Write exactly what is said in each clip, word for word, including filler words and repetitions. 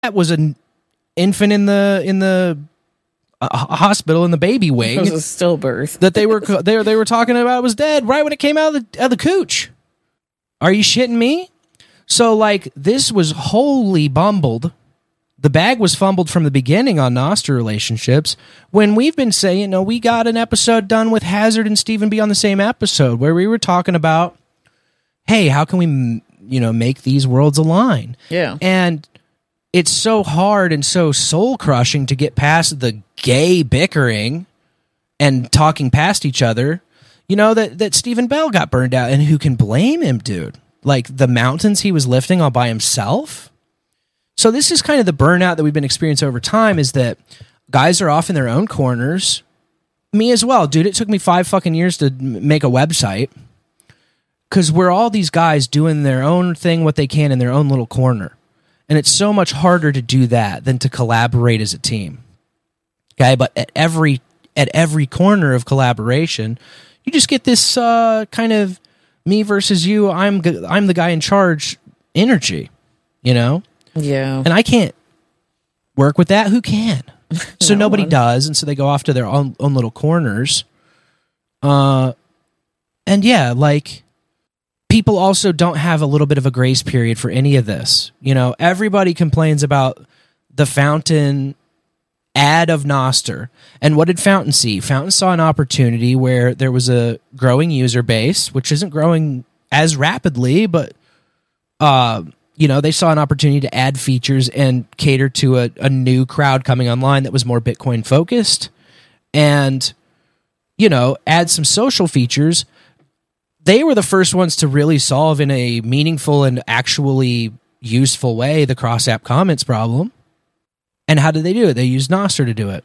That was an infant in the in the uh, hospital in the baby wing. It was a stillbirth that they were they they were talking about was dead right when it came out of the, out of the cooch. Are you shitting me? So like this was wholly bumbled. The bag was fumbled from the beginning on Noster relationships. When we've been saying, you know, we got an episode done with Hazard and Stephen B on the same episode where we were talking about, hey, how can we, you know, make these worlds align? Yeah. And it's so hard and so soul crushing to get past the gay bickering and talking past each other. You know, that, that Stephen Bell got burned out, and who can blame him, dude? Like the mountains he was lifting all by himself. So this is kind of the burnout that we've been experiencing over time, is that guys are off in their own corners. Me as well, dude. It took me five fucking years to make a website because we're all these guys doing their own thing, what they can in their own little corner. And it's so much harder to do that than to collaborate as a team. Okay, but at every at every corner of collaboration, you just get this uh, kind of me versus you, I'm I'm the guy in charge energy, you know? Yeah. And I can't work with that. Who can? So No nobody one. does, and so they go off to their own, own little corners. Uh, and yeah, like, people also don't have a little bit of a grace period for any of this. You know, everybody complains about the Fountain ad of Noster. And what did Fountain see? Fountain saw an opportunity where there was a growing user base, which isn't growing as rapidly, but... uh. You know, they saw an opportunity to add features and cater to a, a new crowd coming online that was more Bitcoin focused, and, you know, add some social features. They were the first ones to really solve in a meaningful and actually useful way the cross-app comments problem. And how did they do it? They used Noster to do it.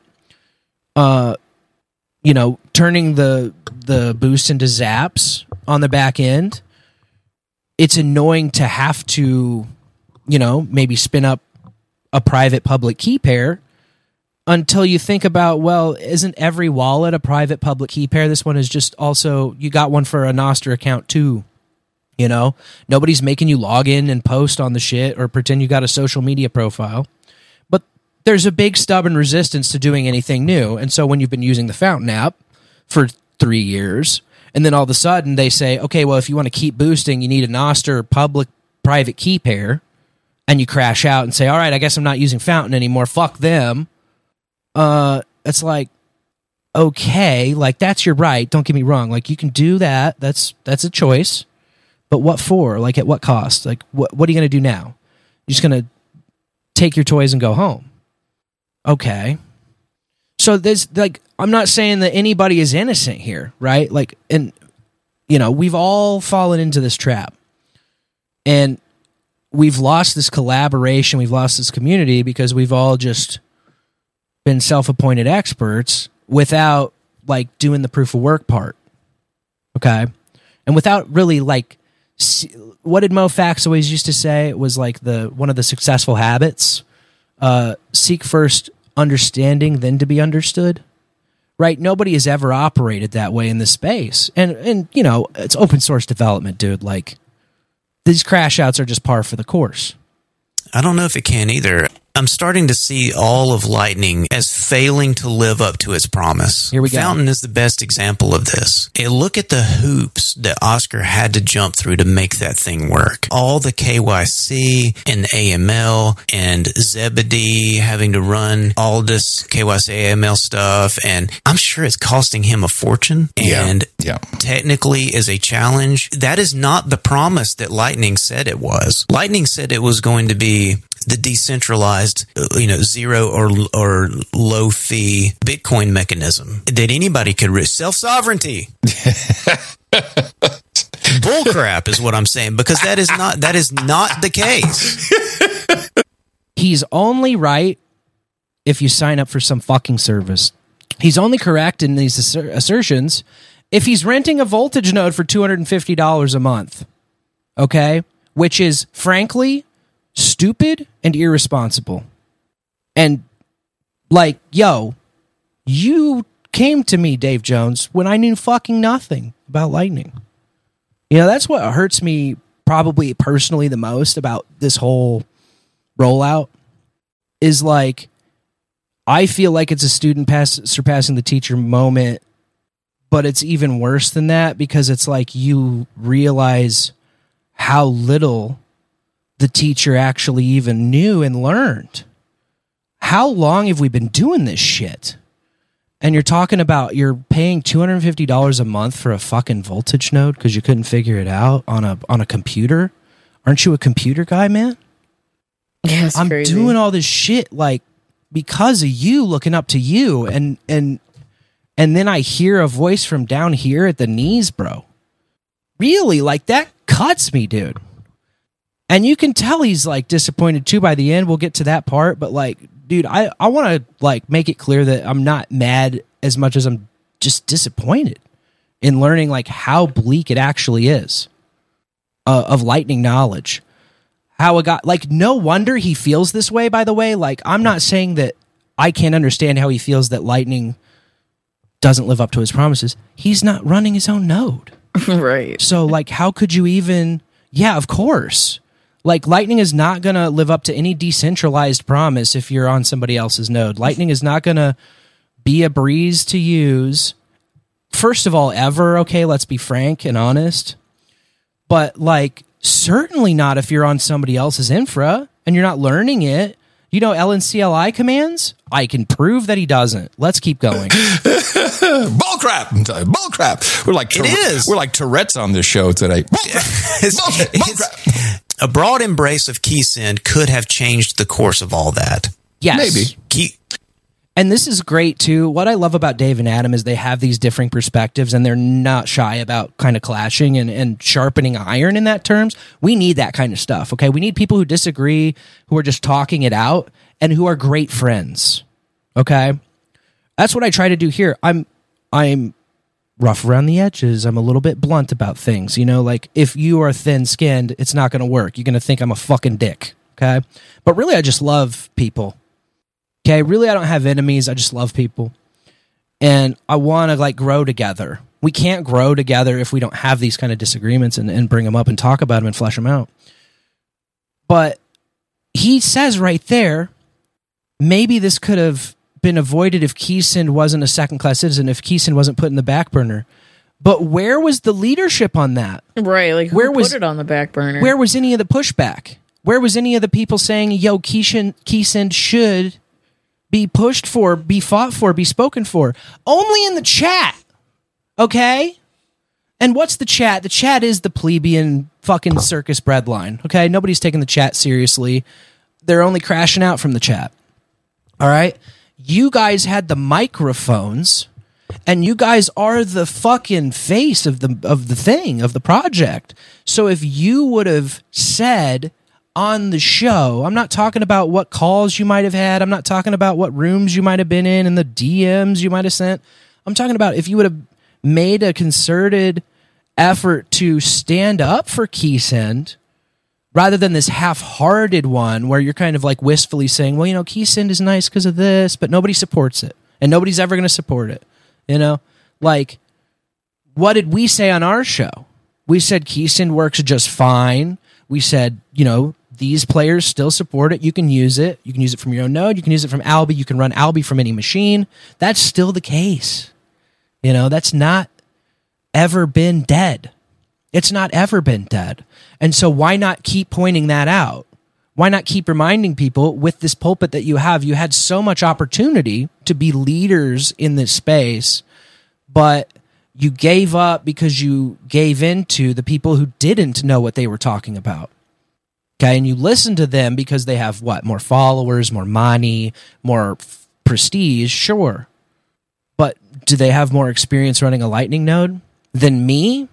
Uh, you know, turning the the boost into zaps on the back end. It's annoying to have to, you know, maybe spin up a private public key pair until you think about, well, isn't every wallet a private public key pair? This one is just also, you got one for a Noster account too. You know, nobody's making you log in and post on the shit or pretend you got a social media profile. But there's a big stubborn resistance to doing anything new. And so when you've been using the Fountain app for three years... and then all of a sudden they say, okay, well, if you want to keep boosting, you need a Noster public private key pair, and you crash out and say, all right, I guess I'm not using Fountain anymore. Fuck them. Uh, it's like, okay, like that's your right. Don't get me wrong. Like you can do that. That's that's a choice. But what for? Like at what cost? Like what what are you going to do now? You're just going to take your toys and go home. Okay. So there's like, I'm not saying that anybody is innocent here, right? Like, and you know, we've all fallen into this trap, and we've lost this collaboration. We've lost this community because we've all just been self-appointed experts without like doing the proof of work part. Okay. And without really like, what did Mo Fax always used to say? It was like the, one of the successful habits, uh, seek first understanding, then to be understood. Right? Nobody has ever operated that way in this space. And, and you know, it's open source development, dude. Like, these crash outs are just par for the course. I don't know if it can either. I'm starting to see all of Lightning as failing to live up to its promise. Here we go. Fountain is the best example of this. And look at the hoops that Oscar had to jump through to make that thing work. All the K Y C and A M L and Zebedee having to run all this K Y C A M L stuff. And I'm sure it's costing him a fortune. And yeah. technically is a challenge. That is not the promise that Lightning said it was. Lightning said it was going to be the decentralized, you know, zero or or low fee Bitcoin mechanism that anybody could risk. Self-sovereignty. Bullcrap is what I'm saying, because that is not that is not the case. He's only right if you sign up for some fucking service. He's only correct in these asser- assertions if he's renting a voltage node for two hundred fifty dollars a month. Okay? Which is, frankly, stupid and irresponsible. And, like, yo, you came to me, Dave Jones, when I knew fucking nothing about Lightning. You know, that's what hurts me probably personally the most about this whole rollout. is like, I feel like it's a student pass, surpassing the teacher moment, but it's even worse than that because it's like you realize how little the teacher actually even knew and learned. How long have we been doing this shit? And you're talking about you're paying two hundred fifty dollars a month for a fucking voltage node because you couldn't figure it out on a on a computer? Aren't you a computer guy, man? Yeah, it's I'm crazy. doing all this shit like because of you, looking up to you, and and and then I hear a voice from down here at the knees, bro. Really, like that cuts me, dude. And you can tell he's like disappointed too by the end. We'll get to that part, but like, dude, I I want to like make it clear that I'm not mad as much as I'm just disappointed in learning like how bleak it actually is uh, of lightning knowledge. How it got, like, no wonder he feels this way, by the way. Like, I'm not saying that I can't understand how he feels that Lightning doesn't live up to his promises. He's not running his own node. Right. So, like, how could you even, yeah, of course. Like, Lightning is not going to live up to any decentralized promise if you're on somebody else's node. Lightning is not going to be a breeze to use, first of all, ever, okay, let's be frank and honest. But, like, certainly not if you're on somebody else's infra and you're not learning it. You know L N C L I commands? I can prove that he doesn't. Let's keep going. Bull crap! Bull crap! We're like It is. We're like Tourette's on this show today. Bull crap! Bull, bull crap! A broad embrace of Keysend could have changed the course of all that. Yes. Maybe. Key, And this is great, too. What I love about Dave and Adam is they have these differing perspectives, and they're not shy about kind of clashing and, and sharpening iron in that terms. We need that kind of stuff, okay? We need people who disagree, who are just talking it out, and who are great friends, okay? That's what I try to do here. I'm I'm rough around the edges. I'm a little bit blunt about things, you know? Like, if you are thin-skinned, it's not going to work. You're going to think I'm a fucking dick, okay? But really, I just love people. Okay, really, I don't have enemies. I just love people. And I want to, like, grow together. We can't grow together if we don't have these kind of disagreements and, and bring them up and talk about them and flesh them out. But he says right there, maybe this could have been avoided if Keysend wasn't a second-class citizen, if Keysend wasn't put in the back burner. But where was the leadership on that? Right, like, who Where put was- it on the back burner? Where was any of the pushback? Where was any of the people saying, yo, Keysend, Keysend should be pushed for, be fought for, be spoken for? Only in the chat, okay? And what's the chat? The chat is the plebeian fucking circus breadline, okay? Nobody's taking the chat seriously. They're only crashing out from the chat, all right? You guys had the microphones, and you guys are the fucking face of the of the thing, of the project. So if you would have said on the show, I'm not talking about what calls you might have had, I'm not talking about what rooms you might have been in and the D Ms you might have sent. I'm talking about if you would have made a concerted effort to stand up for Keysend rather than this half-hearted one where you're kind of like wistfully saying, well, you know, Keysend is nice because of this, but nobody supports it and nobody's ever going to support it. You know, like, what did we say on our show? We said Keysend works just fine. We said, you know, these players still support it. You can use it. You can use it from your own node. You can use it from Alby. You can run Alby from any machine. That's still the case. You know, that's not ever been dead. It's not ever been dead. And so why not keep pointing that out? Why not keep reminding people with this pulpit that you have? You had so much opportunity to be leaders in this space, but you gave up because you gave in to the people who didn't know what they were talking about. Okay, and you listen to them because they have, what, more followers, more money, more f- prestige, sure. But do they have more experience running a Lightning node than me?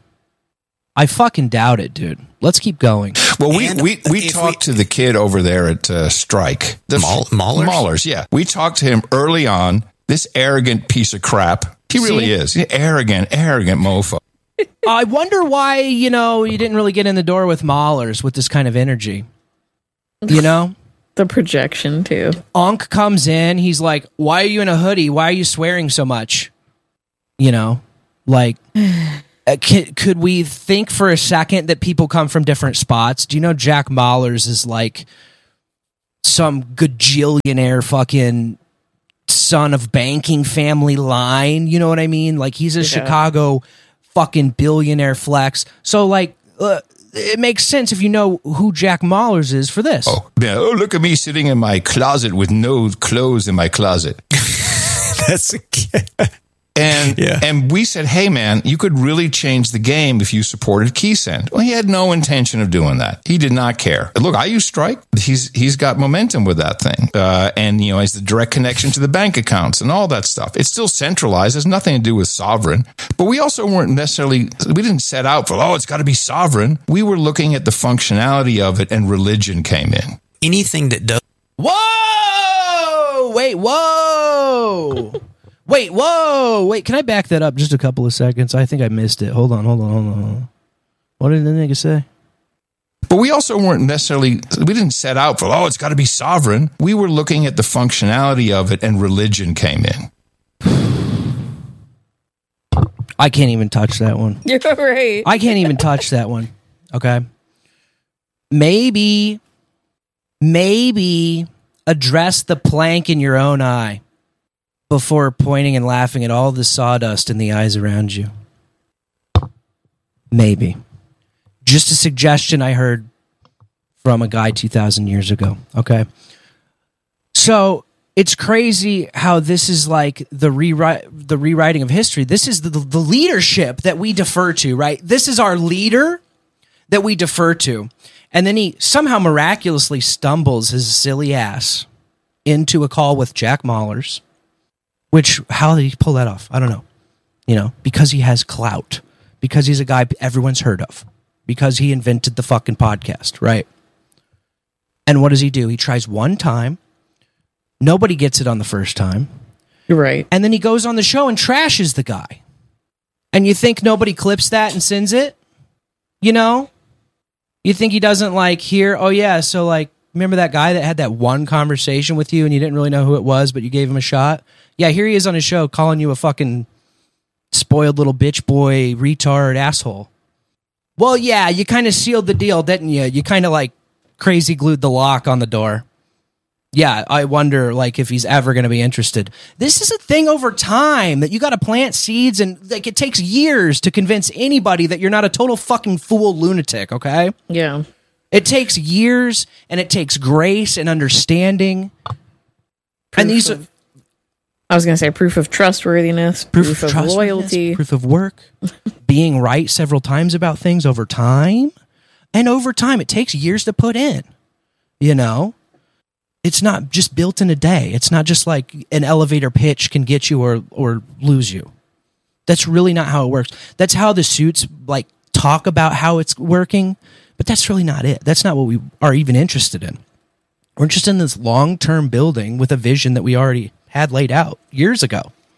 I fucking doubt it, dude. Let's keep going. Well, we And we, we if talked we- to the kid over there at uh, Strike. The Maul- Maulers? Maulers, yeah. We talked to him early on. This arrogant piece of crap. He really See? is. Arrogant, arrogant mofo. I wonder why, you know, you didn't really get in the door with Maulers with this kind of energy. You know? The projection, too. Onk comes in. He's like, why are you in a hoodie? Why are you swearing so much? You know? Like, uh, could, could we think for a second that people come from different spots? Do you know Jack Maulers is like some gajillionaire fucking son of banking family line. You know what I mean? Like, he's a Yeah. Chicago fucking billionaire flex. So, like, uh, it makes sense if you know who Jack Mallers is for this. Oh, yeah. Oh, look at me sitting in my closet with no clothes in my closet. That's a And Yeah. and we said, hey, man, you could really change the game if you supported Keysend. Well, he had no intention of doing that. He did not care. Look, I use Strike. He's he's got momentum with that thing. Uh, and, you know, has the direct connection to the bank accounts and all that stuff. It's still centralized. Has nothing to do with sovereign. But we also weren't necessarily, we didn't set out for, oh, it's got to be sovereign. We were looking at the functionality of it, and religion came in. anything that does. Whoa! Wait, whoa! Wait, whoa! Wait, can I back that up just a couple of seconds? I think I missed it. Hold on, hold on, hold on. Hold on. What did the nigga say? But we also weren't necessarily, we didn't set out for, oh, it's got to be sovereign. We were looking at the functionality of it, and religion came in. I can't even touch that one. You're right. I can't even touch that one. Okay. Maybe, maybe address the plank in your own eye before pointing and laughing at all the sawdust in the eyes around you. Maybe. Just a suggestion I heard from a guy two thousand years ago. Okay. So it's crazy how this is like the rewrite, the rewriting of history. This is the, the leadership that we defer to, right? This is our leader that we defer to. And then he somehow miraculously stumbles his silly ass into a call with Jack Mallers, which, how did he pull that off? I don't know. You know, because he has clout, because he's a guy everyone's heard of, because he invented the fucking podcast, right? And what does he do? He tries one time. Nobody gets it on the first time. You're right. And then he goes on the show and trashes the guy. And you think nobody clips that and sends it? You know? You think he doesn't like hear, oh yeah, so like, remember that guy that had that one conversation with you and you didn't really know who it was, but you gave him a shot? Yeah, here he is on his show calling you a fucking spoiled little bitch boy, retard, asshole. Well, yeah, you kind of sealed the deal, didn't you? You kind of like crazy glued the lock on the door. Yeah, I wonder like if he's ever going to be interested. This is a thing over time that you got to plant seeds, and like it takes years to convince anybody that you're not a total fucking fool lunatic, okay? Yeah. It takes years, and it takes grace and understanding. Proof and these of, I was going to say proof of trustworthiness, proof, proof of trustworthiness, loyalty. proof of work, being right several times about things over time. And over time, it takes years to put in, you know? It's not just built in a day. It's not just like an elevator pitch can get you or or lose you. That's really not how it works. That's how the suits like talk about how it's working, but that's really not it. That's not what we are even interested in. We're interested in this long-term building with a vision that we already had laid out years ago.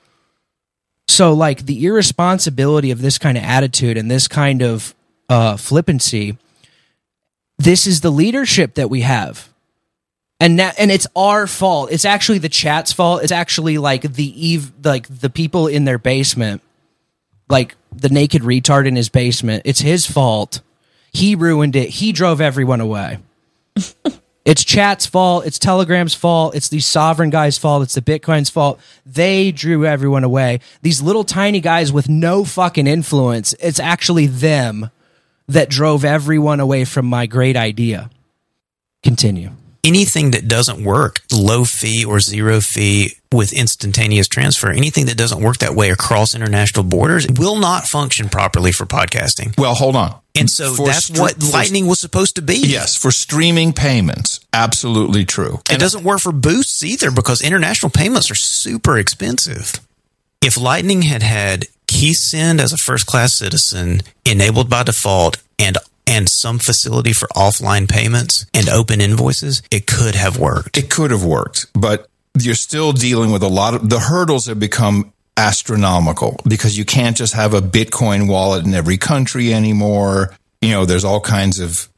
So like the irresponsibility of this kind of attitude and this kind of uh, flippancy, this is the leadership that we have. And that, and it's our fault. It's actually the chat's fault. It's actually like the eve, like the people in their basement, like the naked retard in his basement. It's his fault. He ruined it. He drove everyone away. It's chat's fault. It's Telegram's fault. It's these sovereign guys' fault. It's the Bitcoin's fault. They drew everyone away. These little tiny guys with no fucking influence. It's actually them that drove everyone away from my great idea. Continue. Anything that doesn't work, low fee or zero fee with instantaneous transfer, anything that doesn't work that way across international borders will not function properly for podcasting. Well, hold on. And so For that's str- what for- Lightning was supposed to be. Yes, for streaming payments. Absolutely true. It doesn't work for boosts either because international payments are super expensive. If Lightning had had Keysend as a first-class citizen enabled by default and and some facility for offline payments and open invoices, it could have worked. It could have worked, but you're still dealing with a lot of the hurdles have become astronomical because you can't just have a Bitcoin wallet in every country anymore. You know, there's all kinds of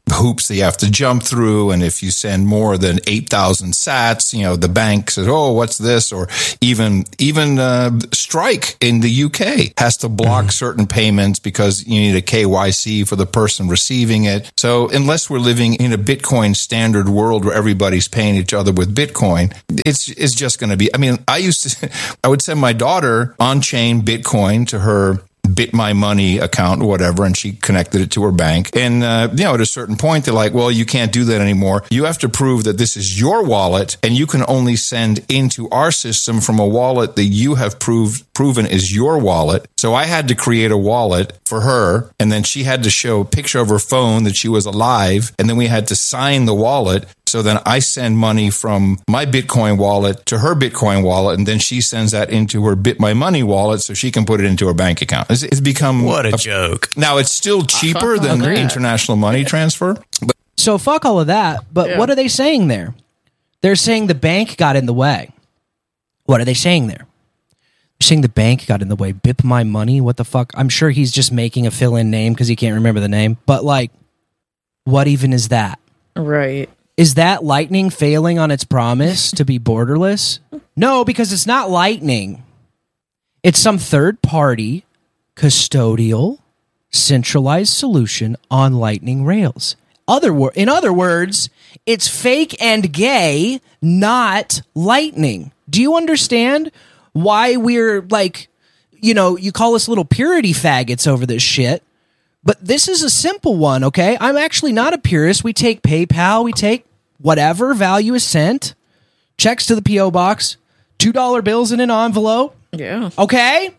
hoops that you have to jump through. And if you send more than eight thousand sats, you know, the bank says, oh, what's this? Or even, even, uh, Strike in the U K has to block mm-hmm. certain payments because you need a K Y C for the person receiving it. So unless we're living in a Bitcoin standard world where everybody's paying each other with Bitcoin, it's, it's just going to be, I mean, I used to, I would send my daughter on-chain Bitcoin to her Bit My Money account or whatever, and she connected it to her bank. And, uh, you know, at a certain point, they're like, well, you can't do that anymore. You have to prove that this is your wallet, and you can only send into our system from a wallet that you have proved proven is your wallet. So I had to create a wallet for her, and then she had to show a picture of her phone that she was alive, and then we had to sign the wallet. So then I send money from my Bitcoin wallet to her Bitcoin wallet, and then she sends that into her Bit My Money wallet so she can put it into her bank account. It's, it's become... What a, a joke. Now, it's still cheaper than Agreed. international money transfer. But So fuck all of that, but Yeah. what are they saying there? They're saying the bank got in the way. What are they saying there? They're saying the bank got in the way. Bip My Money? What the fuck? I'm sure he's just making a fill-in name because he can't remember the name. But, like, what even is that? Right. Is that Lightning failing on its promise to be borderless? No, because it's not Lightning. It's some third-party, custodial, centralized solution on Lightning rails. Other wor- in other words, it's fake and gay, not Lightning. Do you understand why we're like, you know, you call us little purity faggots over this shit? But this is a simple one, okay? I'm actually not a purist. We take PayPal, we take whatever value is sent, checks to the P O box, two dollar bills in an envelope, Yeah. okay?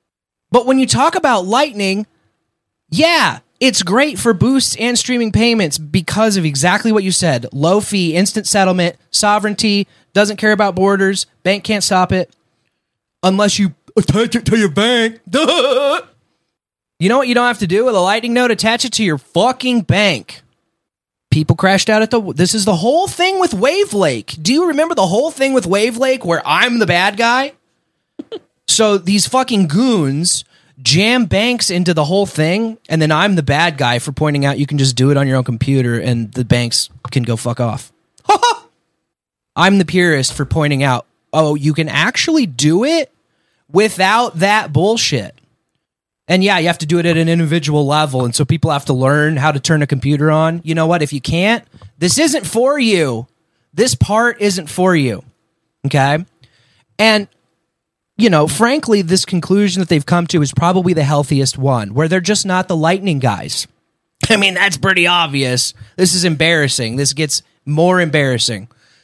But when you talk about Lightning, yeah, it's great for boosts and streaming payments because of exactly what you said. Low fee, instant settlement, sovereignty, doesn't care about borders, bank can't stop it unless you attach it to your bank. Duh. You know what you don't have to do with a Lightning node? Attach it to your fucking bank. People crashed out at the... This is the whole thing with Wavelake. Do you remember the whole thing with Wavelake where I'm the bad guy? So these fucking goons jam banks into the whole thing, and then I'm the bad guy for pointing out you can just do it on your own computer and the banks can go fuck off. I'm the purist for pointing out, oh, you can actually do it without that bullshit. And yeah, you have to do it at an individual level. And so people have to learn how to turn a computer on. You know what? If you can't, this isn't for you. This part isn't for you. Okay? And, you know, frankly, this conclusion that they've come to is probably the healthiest one, where they're just not the Lightning guys. I mean, that's pretty obvious. This is embarrassing. This gets more embarrassing.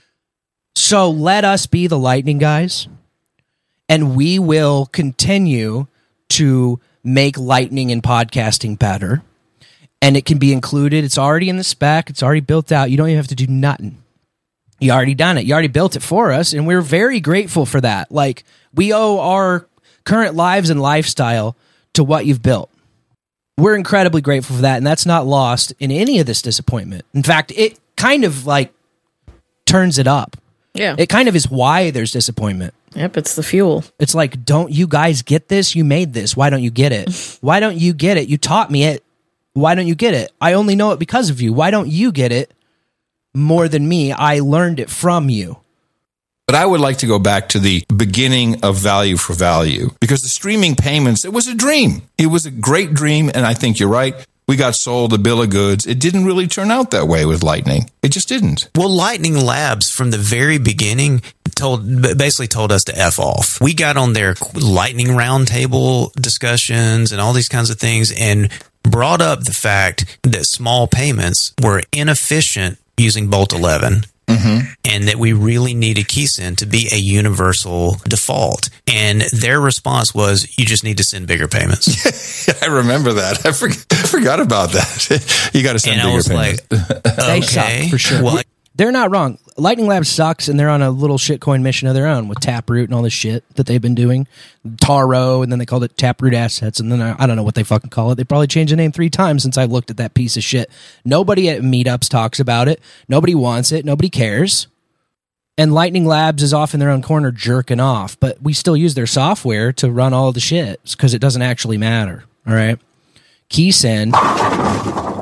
So let us be the Lightning guys, and we will continue to make Lightning and podcasting better. And it can be included. It's already in the spec. It's already built out. You don't even have to do nothing. You already done it. You already built it for us, and we're very grateful for that. Like, we owe our current lives and lifestyle to what you've built. We're incredibly grateful for that, and that's not lost in any of this disappointment. In fact, it kind of, like, turns it up. Yeah. It kind of is why there's disappointment. Yep, it's the fuel. It's like, don't you guys get this? You made this. Why don't you get it? Why don't you get it? You taught me it. Why don't you get it? I only know it because of you. Why don't you get it more than me? I learned it from you. But I would like to go back to the beginning of value for value, because the streaming payments, it was a dream. It was a great dream, and I think you're right. We got sold a bill of goods. It didn't really turn out that way with Lightning. It just didn't. Well, Lightning Labs from the very beginning told basically told us to F off. We got on their Lightning roundtable discussions and all these kinds of things and brought up the fact that small payments were inefficient using Bolt eleven. Mm-hmm. And that we really needed KeySend to be a universal default. And their response was, you just need to send bigger payments. I remember that. I, for, I forgot about that. You got to send and bigger I was payments. like, They okay. suck, for sure. Well, They're not wrong. Lightning Labs sucks, and they're on a little shitcoin mission of their own with Taproot and all this shit that they've been doing. Taro, and then they called it Taproot Assets, and then I, I don't know what they fucking call it. They probably changed the name three times since I looked at that piece of shit. Nobody at meetups talks about it. Nobody wants it. Nobody cares. And Lightning Labs is off in their own corner jerking off, but we still use their software to run all the shit because it doesn't actually matter. All right. KeySend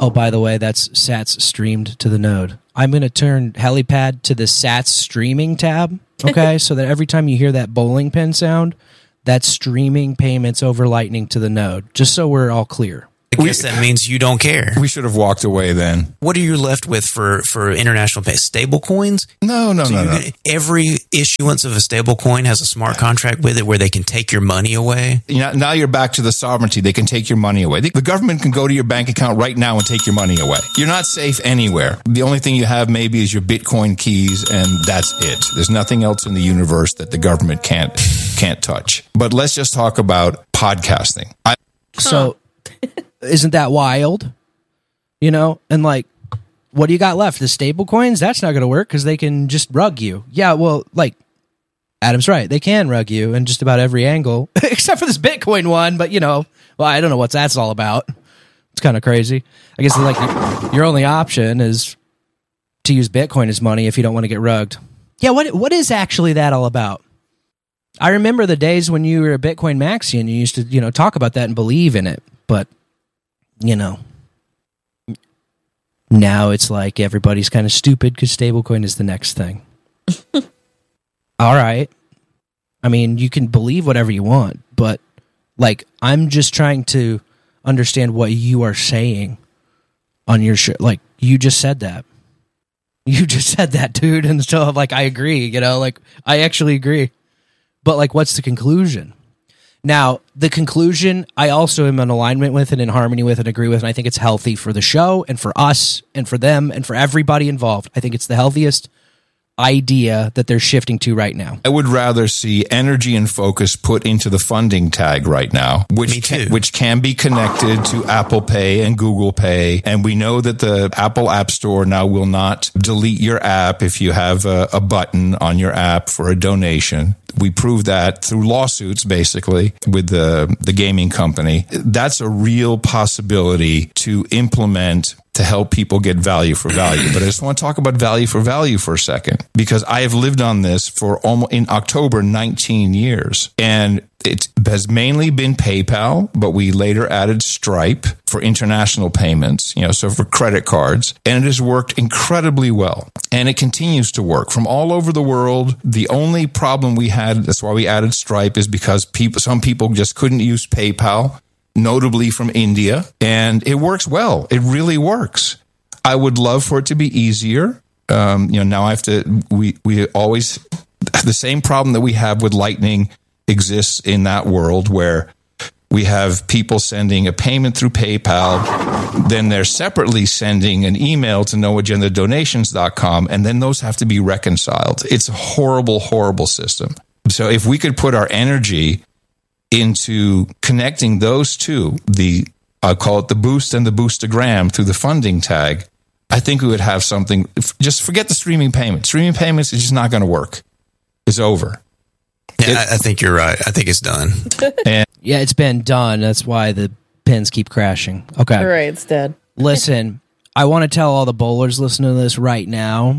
Oh, by the way, that's Sats streamed to the node. I'm going to turn Helipad to the Sats streaming tab, okay? So that every time you hear that bowling pin sound, that's streaming payments over Lightning to the node, just so we're all clear. I guess that means you don't care. We should have walked away then. What are you left with for, for international pay? Stable coins? No, no, So no, you no. get- every issuance of a stable coin has a smart contract with it where they can take your money away. You know, now you're back to the sovereignty. They can take your money away. The government can go to your bank account right now and take your money away. You're not safe anywhere. The only thing you have maybe is your Bitcoin keys, and that's it. There's nothing else in the universe that the government can't can't touch. But let's just talk about podcasting. I, So isn't that wild? You know, and like, what do you got left? The stable coins? That's not going to work because they can just rug you. Yeah, well, like, Adam's right. They can rug you in just about every angle, except for this Bitcoin one. But, you know, well, I don't know what that's all about. It's kind of crazy. I guess like your, your only option is to use Bitcoin as money if you don't want to get rugged. Yeah, what what is actually that all about? I remember the days when you were a Bitcoin maxi and you used to, you know, talk about that and believe in it. But, you know, now it's like everybody's kind of stupid because stablecoin is the next thing. All right. I mean, you can believe whatever you want, but like, I'm just trying to understand what you are saying on your show. Like, you just said that. You just said that, dude. And so, like, I agree, you know, like, I actually agree. But, like, what's the conclusion? Now, the conclusion, I also am in alignment with and in harmony with and agree with, and I think it's healthy for the show and for us and for them and for everybody involved. I think it's the healthiest idea that they're shifting to right now. I would rather see energy and focus put into the funding tag right now, which Me too. can, which can be connected to Apple Pay and Google Pay. And we know that the Apple App Store now will not delete your app if you have a, a button on your app for a donation. We proved that through lawsuits, basically, with the, the gaming company. That's a real possibility to implement to help people get value for value. But I just want to talk about value for value for a second, because I have lived on this for almost, in October, nineteen years. And it has mainly been PayPal, but we later added Stripe for international payments, you know, so for credit cards. And it has worked incredibly well. And it continues to work from all over the world. The only problem we had, that's why we added Stripe, is because people, some people just couldn't use PayPal, notably from India, and it works well. It really works. I would love for it to be easier. Um, you know, now I have to, we, we always, the same problem that we have with Lightning exists in that world where we have people sending a payment through PayPal, then they're separately sending an email to no agenda donations dot com, and then those have to be reconciled. It's a horrible, horrible system. So if we could put our energy into connecting those two, the I'll call it the boost and the boostagram through the funding tag, I think we would have something. Just forget the streaming payments. Streaming payments is just not going to work. It's over. Yeah, It- I, I think you're right. I think it's done. And Yeah, it's been done. That's why the pins keep crashing. Okay. All right, it's dead. Listen, I want to tell all the bowlers listening to this right now,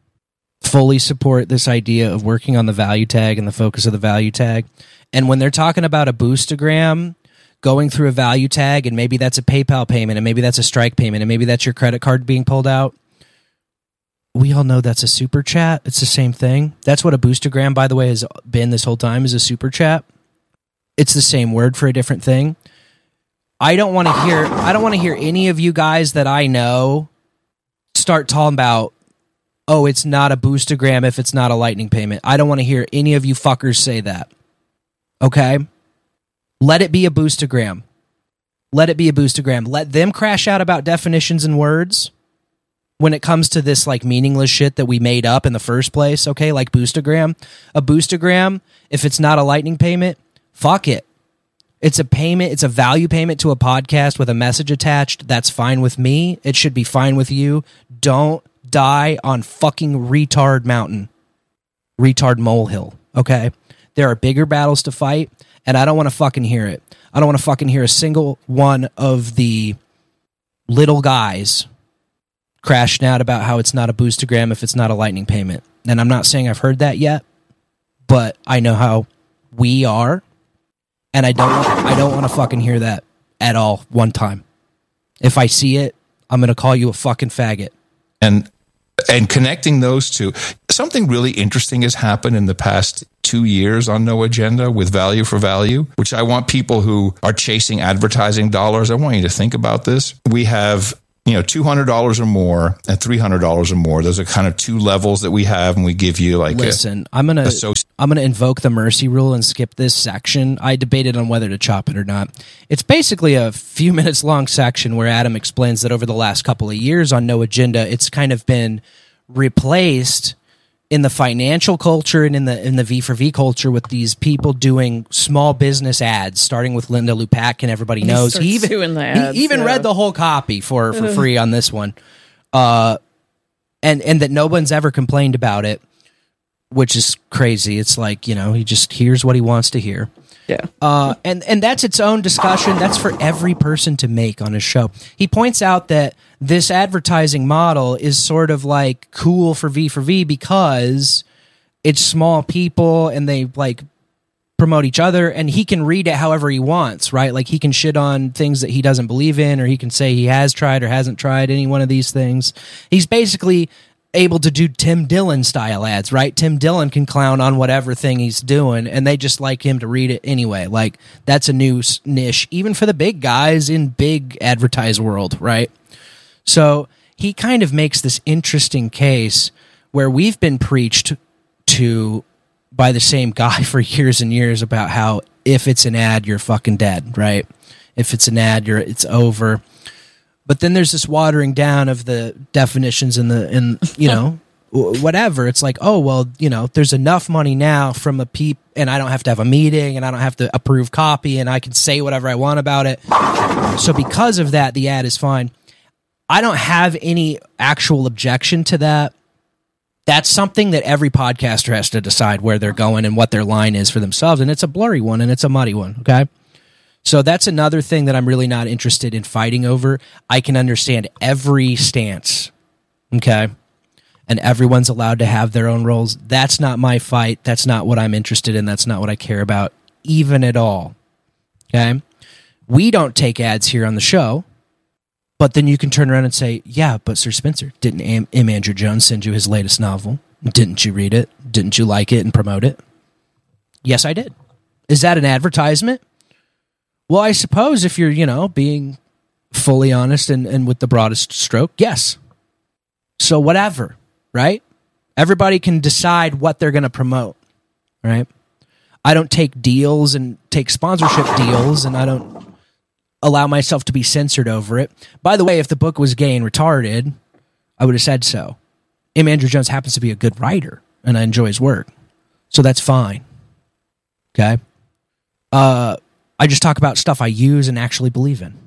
fully support this idea of working on the value tag and the focus of the value tag. And when they're talking about a boostagram, going through a value tag, and maybe that's a PayPal payment, and maybe that's a Strike payment, and maybe that's your credit card being pulled out, we all know that's a super chat. It's the same thing. That's what a boostagram, by the way, has been this whole time, is a super chat. It's the same word for a different thing. I don't want to hear I don't want to hear any of you guys that I know start talking about, oh, it's not a boostagram if it's not a Lightning payment. I don't want to hear any of you fuckers say that. Okay? Let it be a boostagram. Let it be a boostagram. Let them crash out about definitions and words when it comes to this like meaningless shit that we made up in the first place, okay? Like boostagram. A boostagram, if it's not a Lightning payment, fuck it. It's a payment. It's a value payment to a podcast with a message attached. That's fine with me. It should be fine with you. Don't die on fucking retard mountain. Retard molehill, okay? There are bigger battles to fight, and I don't want to fucking hear it. I don't want to fucking hear a single one of the little guys crashing out about how it's not a boostagram if it's not a Lightning payment. And I'm not saying I've heard that yet, but I know how we are. And I don't, I don't want to fucking hear that at all one time. If I see it, I'm going to call you a fucking faggot. And and connecting those two, something really interesting has happened in the past two years on No Agenda with Value for Value, which I want people who are chasing advertising dollars, I want you to think about this. We have, you know, two hundred dollars or more and three hundred dollars or more. Those are kind of two levels that we have, and we give you like Listen, a, I'm going to I'm going to invoke the mercy rule and skip this section. I debated on whether to chop it or not. It's basically a few minutes long section where Adam explains that over the last couple of years on No Agenda, it's kind of been replaced in the financial culture and in the in the V for V culture with these people doing small business ads, starting with Linda Lupac, and everybody knows he even, doing the ads, he even yeah. read the whole copy for, for free on this one, uh, and and that no one's ever complained about it, which is crazy. It's like, you know, he just hears what he wants to hear. Yeah. Uh, and, and that's its own discussion. That's for every person to make on his show. He points out that this advertising model is sort of like cool for V for V because it's small people and they like promote each other, and he can read it however he wants, right? Like he can shit on things that he doesn't believe in, or he can say he has tried or hasn't tried any one of these things. He's basically able to do Tim Dillon style ads, right? Tim Dillon can clown on whatever thing he's doing, and they just like him to read it anyway. Like that's a new niche, even for the big guys in big advertise world, right? So he kind of makes this interesting case where we've been preached to by the same guy for years and years about how if it's an ad, you're fucking dead, right? If it's an ad, you're it's over. But then there's this watering down of the definitions in the, in, you know, whatever. It's like, oh, well, you know, there's enough money now from a peep, and I don't have to have a meeting, and I don't have to approve copy, and I can say whatever I want about it. So because of that, the ad is fine. I don't have any actual objection to that. That's something that every podcaster has to decide where they're going and what their line is for themselves. And it's a blurry one, and it's a muddy one, okay? So that's another thing that I'm really not interested in fighting over. I can understand every stance, okay? And everyone's allowed to have their own roles. That's not my fight. That's not what I'm interested in. That's not what I care about, even at all, okay? We don't take ads here on the show, but then you can turn around and say, yeah, but Sir Spencer, didn't M. M. Andrew Jones send you his latest novel? Didn't you read it? Didn't you like it and promote it? Yes, I did. Is that an advertisement? Well, I suppose if you're, you know, being fully honest and, and with the broadest stroke, yes. So whatever, right? Everybody can decide what they're going to promote, right? I don't take deals and take sponsorship deals, and I don't allow myself to be censored over it. By the way, if the book was gay and retarded, I would have said so. M. Andrew Jones happens to be a good writer, and I enjoy his work. So that's fine. Okay? Uh... I just talk about stuff I use and actually believe in.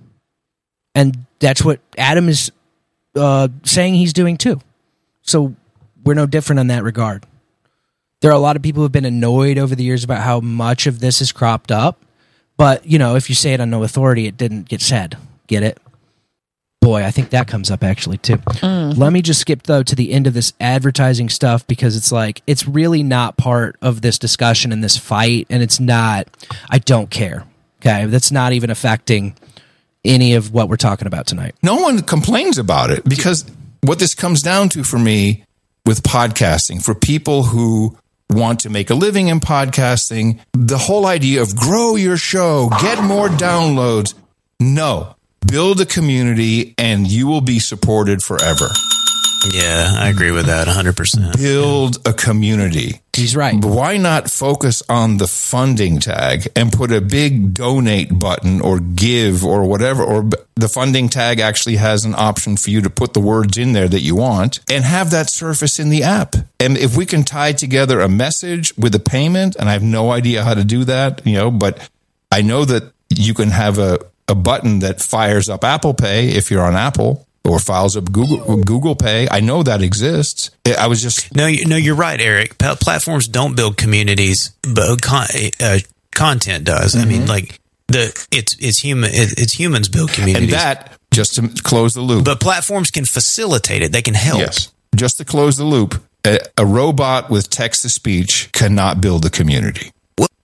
And that's what Adam is uh, saying he's doing too. So we're no different in that regard. There are a lot of people who have been annoyed over the years about how much of this is cropped up. But, you know, if you say it on no authority, it didn't get said. Get it? Boy, I think that comes up actually too. Mm. Let me just skip though to the end of this advertising stuff, because it's like, it's really not part of this discussion and this fight. And it's not, I don't care. Okay, that's not even affecting any of what we're talking about tonight. No one complains about it, because what this comes down to for me with podcasting, for people who want to make a living in podcasting, the whole idea of grow your show, get more downloads. No, build a community and you will be supported forever. Yeah, I agree with that one hundred percent. Build a community. He's right. Why not focus on the funding tag and put a big donate button or give or whatever, or the funding tag actually has an option for you to put the words in there that you want and have that surface in the app. And if we can tie together a message with a payment, and I have no idea how to do that, you know, but I know that you can have a, a button that fires up Apple Pay if you're on Apple, or files up Google Google Pay. I know that exists. I was just no, you, no. You're right, Eric. P- platforms don't build communities, but con- uh, content does. Mm-hmm. I mean, like the it's it's human. It, it's humans build communities, and that just to close the loop. But platforms can facilitate it. They can help. Yes, just to close the loop. A, a robot with text to speech cannot build a community.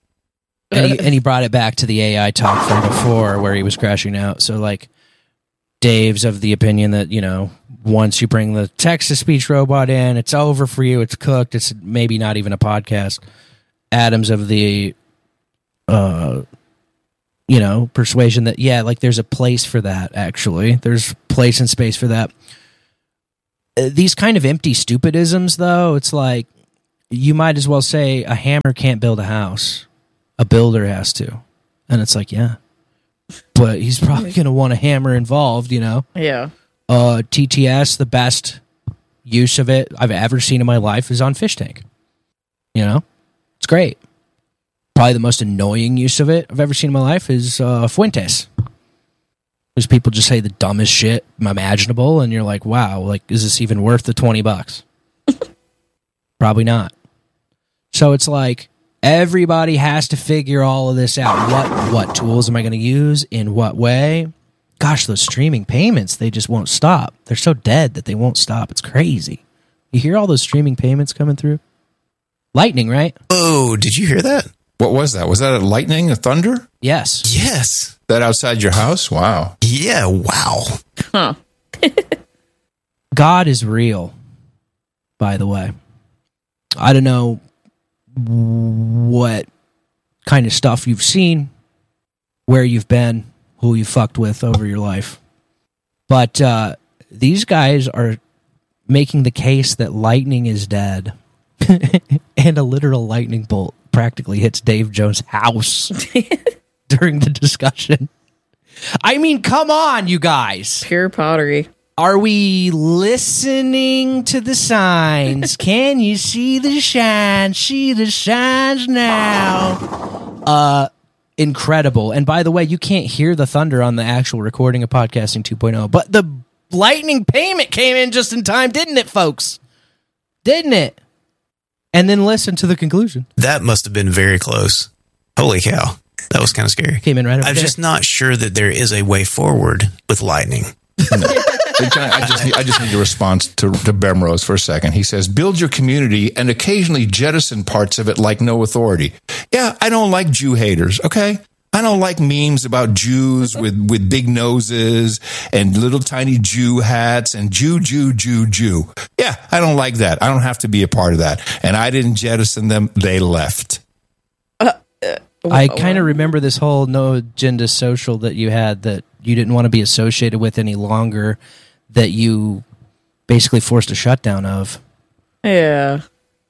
And he, and he brought it back to the A I talk from before, where he was crashing out. So like. Dave's of the opinion that, you know, once you bring the text-to-speech robot in, it's over for you. It's cooked. It's maybe not even a podcast. Adam's of the, uh, you know, persuasion that, yeah, like there's a place for that, actually. There's place and space for that. Uh, these kind of empty stupidisms, though, it's like you might as well say a hammer can't build a house. A builder has to. And it's like, yeah. But he's probably going to want a hammer involved, you know? Yeah. Uh, T T S, the best use of it I've ever seen in my life is on Fish Tank. You know? It's great. Probably the most annoying use of it I've ever seen in my life is uh, Fuentes. Because people just say the dumbest shit imaginable, and you're like, wow, like, is this even worth the twenty bucks? Probably not. So it's like, everybody has to figure all of this out. What what tools am I going to use? In what way? Gosh, those streaming payments, they just won't stop. They're so dead that they won't stop. It's crazy. You hear all those streaming payments coming through? Lightning, right? Oh, did you hear that? What was that? Was that a lightning, a thunder? Yes. Yes. That outside your house? Wow. Yeah, wow. Huh. God is real, by the way. I don't know what kind of stuff you've seen, where you've been, who you fucked with over your life. But uh, these guys are making the case that lightning is dead. And a literal lightning bolt practically hits Dave Jones' house during the discussion. I mean, come on, you guys. Pure pottery. Are we listening to the signs? Can you see the shine? See the shines now. Uh, incredible. And by the way, you can't hear the thunder on the actual recording of Podcasting two point oh, but the lightning payment came in just in time, didn't it, folks? Didn't it? And then listen to the conclusion. That must have been very close. Holy cow. That was kind of scary. Came in right over I'm there. just not sure that there is a way forward with lightning. Can I, I, just need, I just need a response to, to Bemrose for a second. He says, build your community and occasionally jettison parts of it like no authority. Yeah, I don't like Jew haters, okay? I don't like memes about Jews with, with big noses and little tiny Jew hats and Jew, Jew, Jew, Jew. Yeah, I don't like that. I don't have to be a part of that. And I didn't jettison them. They left. Uh, uh, I kind of remember this whole no agenda social that you had that you didn't want to be associated with any longer, that you basically forced a shutdown of. Yeah.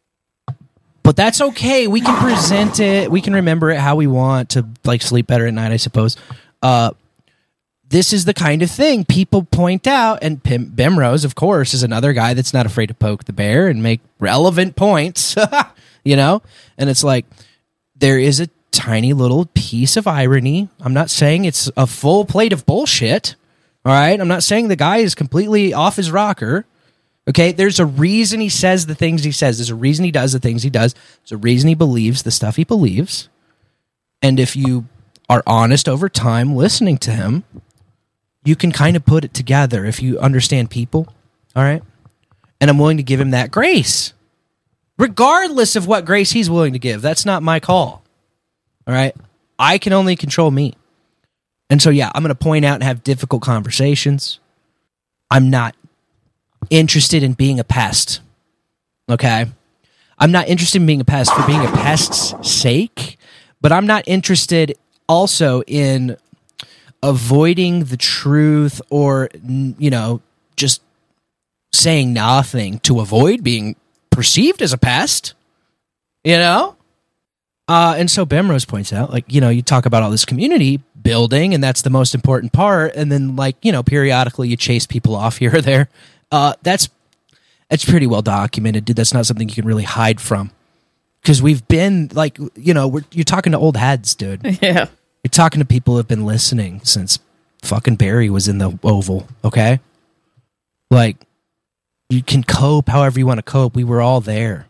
But that's okay. We can present it. We can remember it how we want to, like, sleep better at night, I suppose. Uh, this is the kind of thing people point out, and Pim- Bemrose, of course, is another guy that's not afraid to poke the bear and make relevant points, you know? And it's like, there is a tiny little piece of irony. I'm not saying it's a full plate of bullshit, all right? I'm not saying the guy is completely off his rocker. Okay, there's a reason he says the things he says. There's a reason he does the things he does. There's a reason he believes the stuff he believes. And if you are honest over time listening to him, you can kind of put it together if you understand people, all right? And I'm willing to give him that grace, regardless of what grace he's willing to give. That's not my call, all right? I can only control me. And so, yeah, I'm going to point out and have difficult conversations. I'm not interested in being a pest, okay? I'm not interested in being a pest for being a pest's sake, but I'm not interested also in avoiding the truth or, you know, just saying nothing to avoid being perceived as a pest, you know? Uh, and so Bemrose points out, like, you know, you talk about all this community building, and that's the most important part, and then, like, you know, periodically you chase people off here or there. Uh, that's that's pretty well documented, dude. That's not something you can really hide from, because we've been, like, you know, we're, you're talking to old heads, dude. Yeah. You're talking to people who have been listening since fucking Barry was in the Oval, okay? Like, you can cope however you want to cope. We were all there.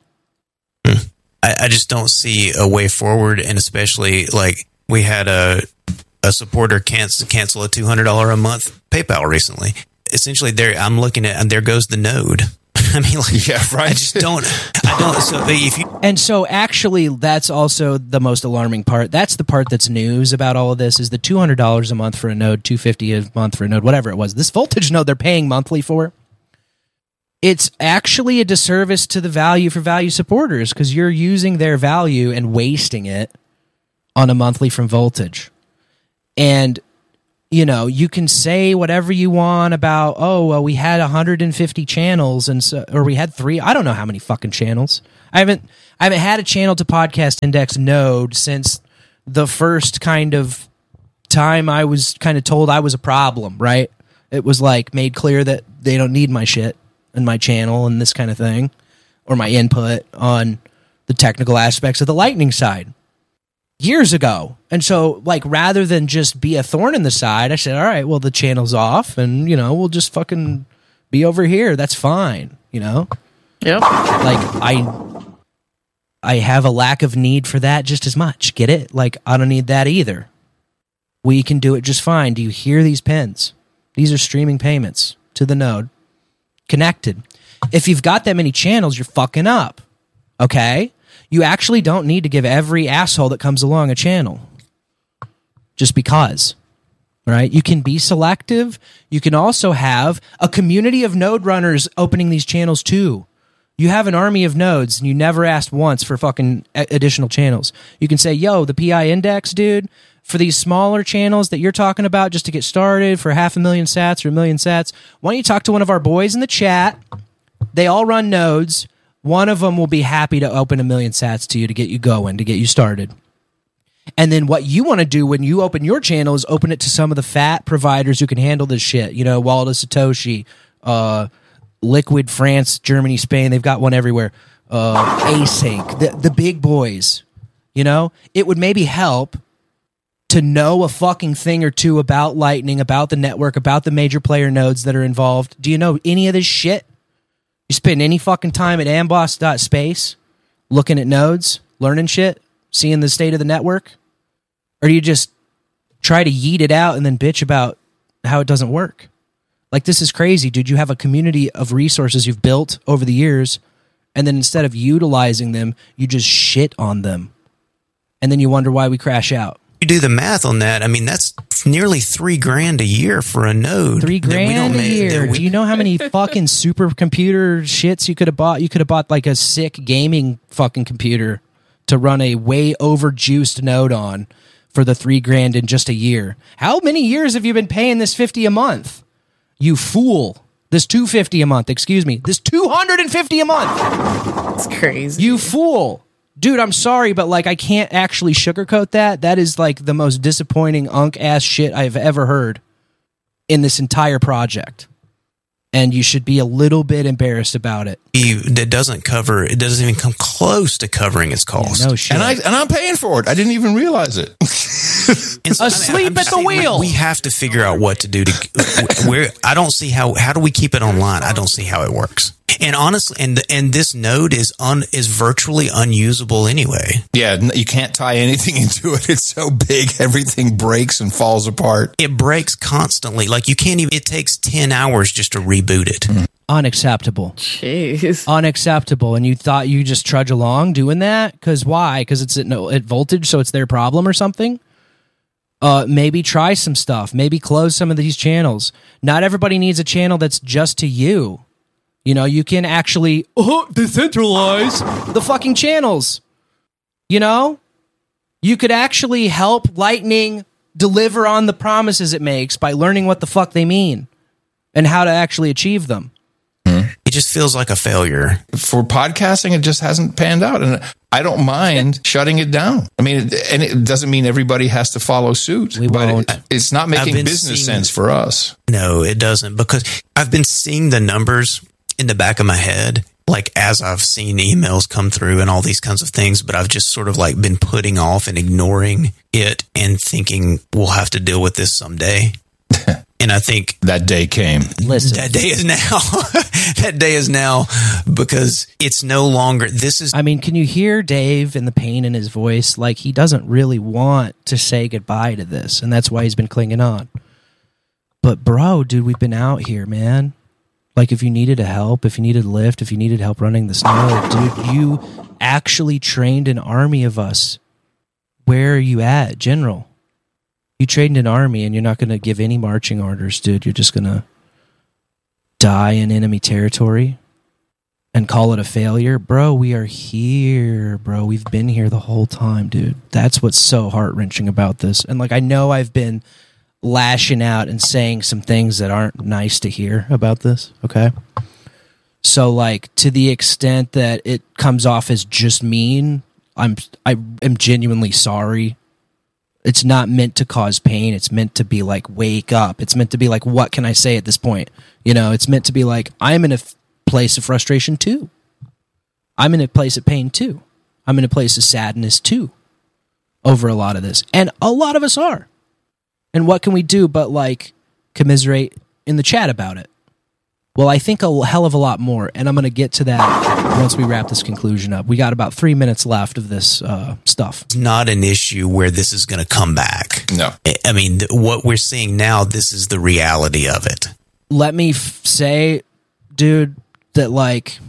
I, I just don't see a way forward, and especially, like, we had a a supporter cancel cancel a two hundred dollars a month PayPal recently. Essentially, there I'm looking at, and there goes the node. I mean, like, Yeah, right. I just don't. I don't. So if you And so actually that's also the most alarming part. That's the part that's news about all of this is the two hundred dollars a month for a node, two hundred fifty dollars a month for a node, whatever it was. This voltage node they're paying monthly for. It's actually a disservice to the value for value supporters because you're using their value and wasting it on a monthly from voltage. And you know, you can say whatever you want about, oh, well, we had one hundred fifty channels and so, or we had three. I don't know how many fucking channels. I haven't I haven't had a channel to podcast index node since the first kind of time I was kind of told I was a problem, right? It was like made clear that they don't need my shit and my channel and this kind of thing or my input on the technical aspects of the Lightning side. Years ago. And so, like, rather than just be a thorn in the side, I said, all right, well, the channel's off and, you know, we'll just fucking be over here. That's fine, you know? Yep. Like, I I have a lack of need for that just as much. Get it? Like, I don't need that either. We can do it just fine. Do you hear these pins? These are streaming payments to the node. Connected. If you've got that many channels, you're fucking up. Okay? You actually don't need to give every asshole that comes along a channel. Just because. Right? You can be selective. You can also have a community of node runners opening these channels too. You have an army of nodes and you never asked once for fucking additional channels. You can say, yo, the P I index, dude, for these smaller channels that you're talking about just to get started for half a million sats or a million sats, why don't you talk to one of our boys in the chat? They all run nodes. One of them will be happy to open a million sats to you to get you going, to get you started. And then what you want to do when you open your channel is open it to some of the fat providers who can handle this shit. You know, Waldo Satoshi, uh, Liquid France, Germany, Spain. They've got one everywhere. Uh, Async, the, the big boys. You know, it would maybe help to know a fucking thing or two about Lightning, about the network, about the major player nodes that are involved. Do you know any of this shit? You spend any fucking time at amboss dot space looking at nodes, learning shit, seeing the state of the network? Or do you just try to yeet it out and then bitch about how it doesn't work? Like, this is crazy, dude. You have a community of resources you've built over the years, and then instead of utilizing them, you just shit on them. And then you wonder why we crash out. You do the math on that. I mean, that's nearly three grand a year for a node. Three grand a make, year. we, Do you know how many fucking supercomputer shits you could have bought? You could have bought like a sick gaming fucking computer to run a way overjuiced node on for the three grand in just a year. How many years have you been paying this fifty a month? You fool. This two hundred fifty a month, excuse me. This two hundred fifty a month. It's crazy. You fool. Dude, I'm sorry, but like I can't actually sugarcoat that. That is like the most disappointing unk ass shit I've ever heard in this entire project. And you should be a little bit embarrassed about it. That doesn't cover, it doesn't even come close to covering its cost. Yeah, no shit. And I and I'm paying for it. I didn't even realize it. And so, Asleep I'm at just the saying, wheel. We, we have to figure out what to do to. Where I don't see how. How do we keep it online? I don't see how it works. And honestly, and and this node is un is virtually unusable anyway. Yeah, you can't tie anything into it. It's so big, everything breaks and falls apart. It breaks constantly. Like you can't even. It takes ten hours just to reboot it. Mm. Unacceptable. Jeez. Unacceptable. And you thought you just trudge along doing that? Because why? Because it's at, no, at voltage, so it's their problem or something? Uh, maybe try some stuff. Maybe close some of these channels. Not everybody needs a channel that's just to you. You know, you can actually oh, decentralize the fucking channels. You know? You could actually help Lightning deliver on the promises it makes by learning what the fuck they mean and how to actually achieve them. It just feels like a failure. For podcasting, it just hasn't panned out. And I don't mind shutting it down. I mean, and it doesn't mean everybody has to follow suit. We but won't. It, it's not making business seeing, sense for us. No, it doesn't. Because I've been seeing the numbers in the back of my head, like as I've seen emails come through and all these kinds of things, but I've just sort of like been putting off and ignoring it and thinking we'll have to deal with this someday. And I think that day came. Listen. That day is now. That day is now because it's no longer. This is. I mean, can you hear Dave and the pain in his voice? Like he doesn't really want to say goodbye to this, and that's why he's been clinging on. But bro, dude, we've been out here, man. Like if you needed a help, if you needed a lift, if you needed help running the snow, dude, you actually trained an army of us. Where are you at, General? You trained an army and you're not going to give any marching orders, dude. You're just going to die in enemy territory and call it a failure. Bro, we are here, bro. We've been here the whole time, dude. That's what's so heart-wrenching about this. And like, I know I've been lashing out and saying some things that aren't nice to hear about this, okay? So like, to the extent that it comes off as just mean, I'm I am genuinely sorry. It's not meant to cause pain. It's meant to be like, wake up. It's meant to be like, what can I say at this point? You know, it's meant to be like, I'm in a f- place of frustration too. I'm in a place of pain too. I'm in a place of sadness too over a lot of this. And a lot of us are. And what can we do but like commiserate in the chat about it? Well, I think a hell of a lot more, and I'm going to get to that once we wrap this conclusion up. We got about three minutes left of this uh, stuff. It's not an issue where this is going to come back. No. I mean, th- what we're seeing now, this is the reality of it. Let me f- say, dude, that like,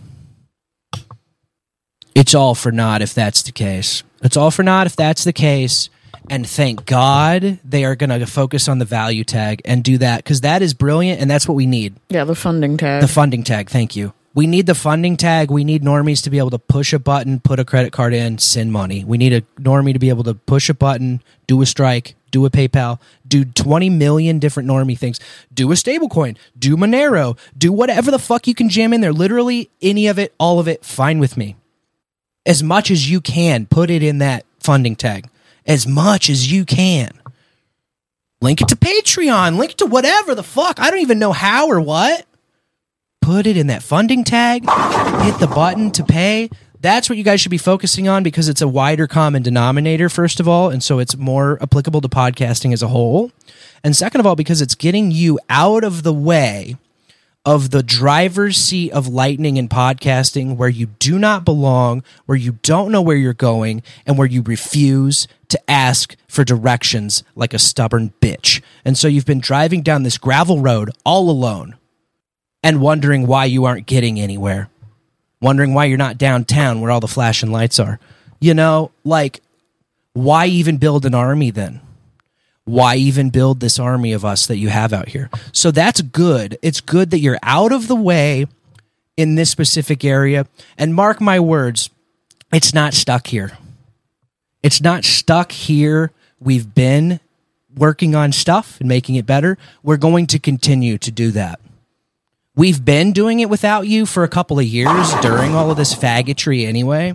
it's all for naught if that's the case. It's all for naught if that's the case. And thank God they are going to focus on the value tag and do that, because that is brilliant and that's what we need. Yeah, the funding tag. The funding tag, thank you. We need the funding tag. We need normies to be able to push a button, put a credit card in, send money. We need a normie to be able to push a button, do a strike, do a PayPal, do twenty million different normie things, do a stablecoin, do Monero, do whatever the fuck you can jam in there. Literally any of it, all of it, fine with me. As much as you can, put it in that funding tag. As much as you can. Link it to Patreon. Link it to whatever the fuck. I don't even know how or what. Put it in that funding tag. Hit the button to pay. That's what you guys should be focusing on, because it's a wider common denominator, first of all, and so it's more applicable to podcasting as a whole. And second of all, because it's getting you out of the way of the driver's seat of lightning in podcasting, where you do not belong, where you don't know where you're going, and where you refuse to ask for directions like a stubborn bitch. And so you've been driving down this gravel road all alone and wondering why you aren't getting anywhere, wondering why you're not downtown where all the flashing lights are. You know, like, why even build an army then? Why even build this army of us that you have out here? So that's good. It's good that you're out of the way in this specific area. And mark my words, it's not stuck here. It's not stuck here. We've been working on stuff and making it better. We're going to continue to do that. We've been doing it without you for a couple of years during all of this faggotry anyway.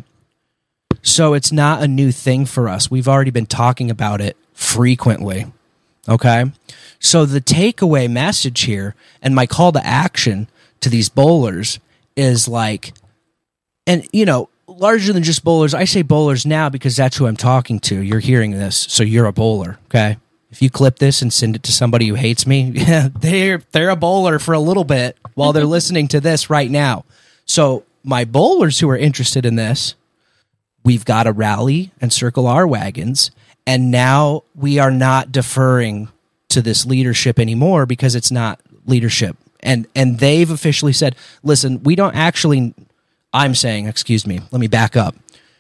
So it's not a new thing for us. We've already been talking about it frequently. Okay? So the takeaway message here, and my call to action to these bowlers is like, and you know, larger than just bowlers, I say bowlers now because that's who I'm talking to. You're hearing this, so you're a bowler, okay? If you clip this and send it to somebody who hates me, yeah, they're they're a bowler for a little bit while they're listening to this right now. So my bowlers who are interested in this, we've got to rally and circle our wagons. And now we are not deferring to this leadership anymore because it's not leadership. And and they've officially said, listen, we don't actually, I'm saying, excuse me, let me back up.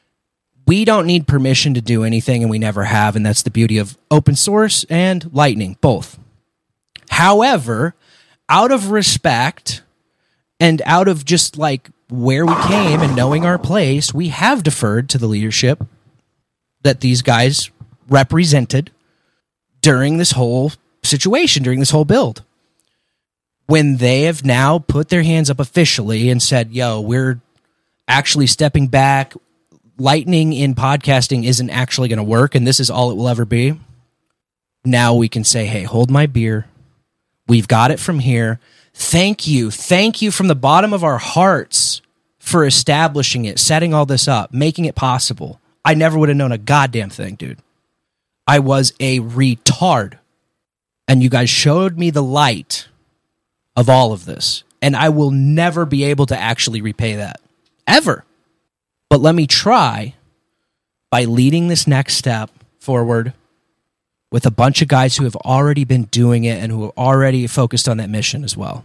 We don't need permission to do anything, and we never have, and that's the beauty of open source and Lightning, both. However, out of respect and out of just like where we came and knowing our place, we have deferred to the leadership that these guys represented during this whole situation, during this whole build. When they have now put their hands up officially and said, yo, we're actually stepping back, Lightning in podcasting isn't actually going to work, and this is all it will ever be. Now we can say, hey, hold my beer. We've got it from here. Thank you. Thank you from the bottom of our hearts for establishing it, setting all this up, making it possible. I never would have known a goddamn thing, dude. I was a retard. And you guys showed me the light of all of this. And I will never be able to actually repay that. Ever. But let me try by leading this next step forward with a bunch of guys who have already been doing it and who are already focused on that mission as well.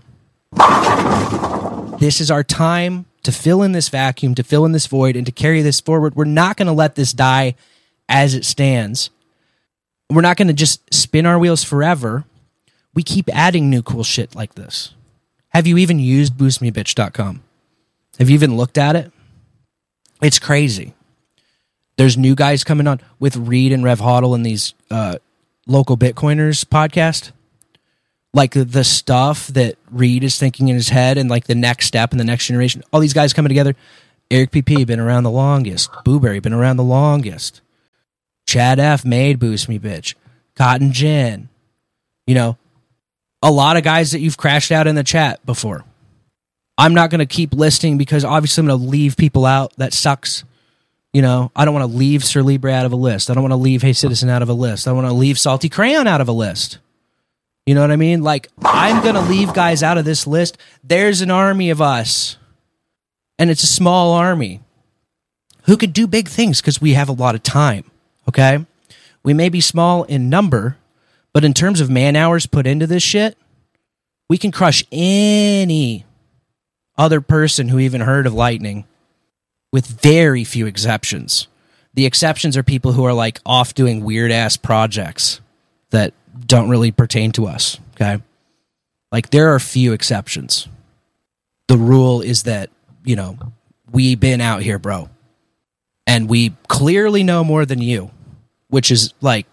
This is our time to fill in this vacuum, to fill in this void, and to carry this forward. We're not going to let this die as it stands. We're not going to just spin our wheels forever. We keep adding new cool shit like this. Have you even used boost me bitch dot com? Have you even looked at it? It's crazy. There's new guys coming on with Reed and Rev Hodl and these uh, local Bitcoiners podcast. Like the, the stuff that Reed is thinking in his head and like the next step in the next generation. All these guys coming together. Eric P P been around the longest. Booberry been around the longest. Chad F made Boost Me Bitch. Cotton Gin. You know, a lot of guys that you've crashed out in the chat before. I'm not going to keep listing because obviously I'm going to leave people out. That sucks. You know, I don't want to leave Sir Libre out of a list. I don't want to leave Hey Citizen out of a list. I don't want to leave Salty Crayon out of a list. You know what I mean? Like, I'm going to leave guys out of this list. There's an army of us. And it's a small army who could do big things because we have a lot of time. Okay? We may be small in number, but in terms of man hours put into this shit, we can crush any other person who even heard of Lightning with very few exceptions. The exceptions are people who are like off doing weird ass projects that don't really pertain to us. Okay? Like, there are few exceptions. The rule is that, you know, we been out here, bro. And we clearly know more than you, which is like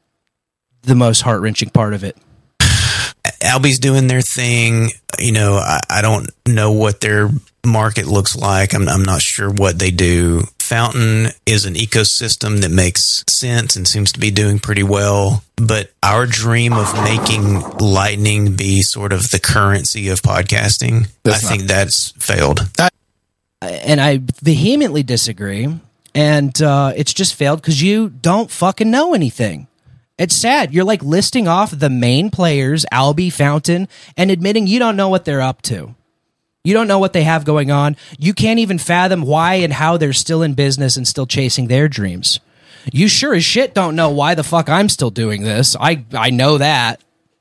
the most heart-wrenching part of it. Albie's doing their thing. You know, I, I don't know what their market looks like. I'm, I'm not sure what they do. Fountain is an ecosystem that makes sense and seems to be doing pretty well. But our dream of making Lightning be sort of the currency of podcasting, that's I not, think that's failed. I, and I vehemently disagree. And uh, it's just failed because you don't fucking know anything. It's sad. You're like listing off the main players, Albie, Fountain, and admitting you don't know what they're up to. You don't know what they have going on. You can't even fathom why and how they're still in business and still chasing their dreams. You sure as shit don't know why the fuck I'm still doing this. I, I know that.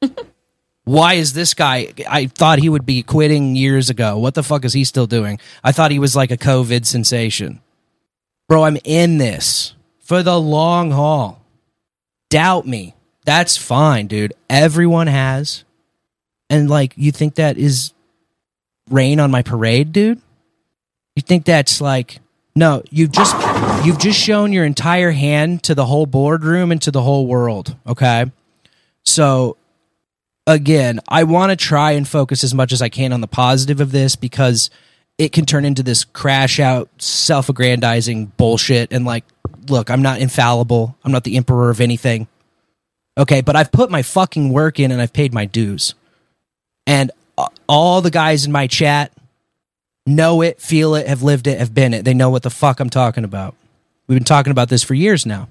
Why is this guy... I thought he would be quitting years ago. What the fuck is he still doing? I thought he was like a COVID sensation. Bro, I'm in this for the long haul. Doubt me. That's fine, dude. Everyone has. And, like, you think that is rain on my parade, dude? You think that's, like... No, you've just you've just shown your entire hand to the whole boardroom and to the whole world, okay? So, again, I want to try and focus as much as I can on the positive of this because it can turn into this crash out, self-aggrandizing bullshit. And like, look, I'm not infallible. I'm not the emperor of anything. Okay, but I've put my fucking work in and I've paid my dues. And all the guys in my chat know it, feel it, have lived it, have been it. They know what the fuck I'm talking about. We've been talking about this for years now.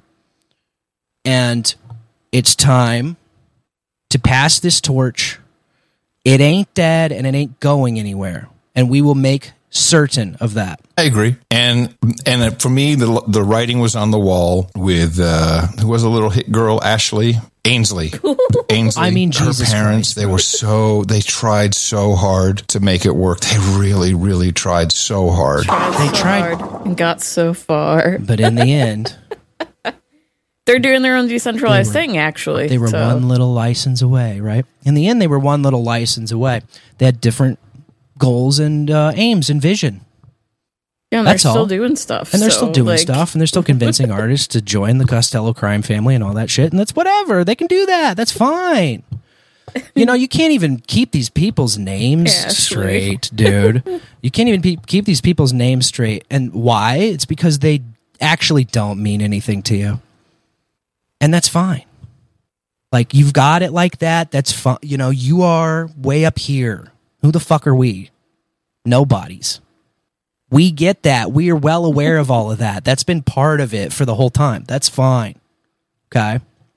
And it's time to pass this torch. It ain't dead and it ain't going anywhere. And we will make certain of that. I agree. And and for me, the the writing was on the wall with, uh, who was a little hit girl, Ashley Ainsley. Ainsley. I mean, her Jesus parents, Christ, they were so, they tried so hard to make it work. They really, really tried so hard. Tried They so tried. hard and got so far. But in the end, They're doing their own decentralized They were- thing, actually. they were so. one little license away, right? In the end, they were one little license away. They had different goals and uh, aims and vision. Yeah, and they're That's still all. doing stuff. And they're so, still doing like, stuff, and they're still convincing artists to join the Costello crime family and all that shit, and that's whatever. They can do that. That's fine. You know, you can't even keep these people's names Yeah, straight, dude. You can't even pe- keep these people's names straight. And why? It's because they actually don't mean anything to you. And that's fine. Like, you've got it like that. That's fine. You know, you are way up here. Who the fuck are we? Nobodies. We get that. We are well aware of all of that. That's been part of it for the whole time. That's fine. Okay?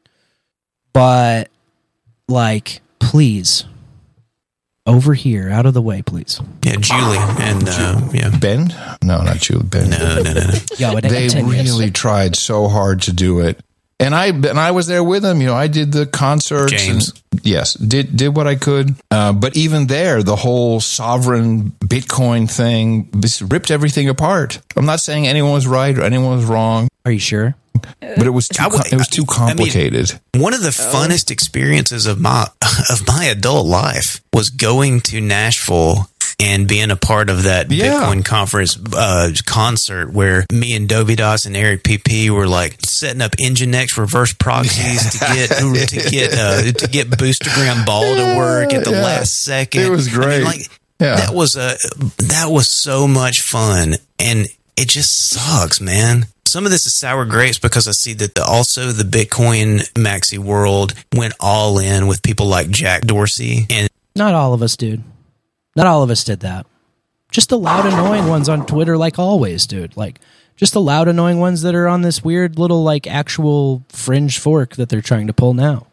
But, like, please, over here, out of the way, please. Yeah, Julie and uh, yeah, Ben? No, not Julie. Ben. no, no, no, no. Yo, it ain't They ten years. really tried so hard to do it. And I and I was there with him. You know, I did the concerts. James. And, yes, did did what I could. Uh, but even there, the whole sovereign Bitcoin thing just ripped everything apart. I'm not saying anyone was right or anyone was wrong, Are you sure? but it was too I would- com- it was too I mean, complicated. One of the funnest experiences of my of my adult life was going to Nashville and being a part of that Yeah. Bitcoin conference uh, concert where me and Dovidas and Eric P P were like setting up Nginx reverse proxies to get to get uh, to get Boostergram Ball to work at the Yeah. last second. It was I mean, great. like Yeah. that was a that was so much fun, and it just sucks, man. Some of this is sour grapes because I see that the, also the Bitcoin maxi world went all in with people like Jack Dorsey, and Not all of us, dude. Not all of us did that. Just the loud, annoying ones on Twitter, like always, dude. Like, just the loud, annoying ones that are on this weird little, like, actual fringe fork that they're trying to pull now.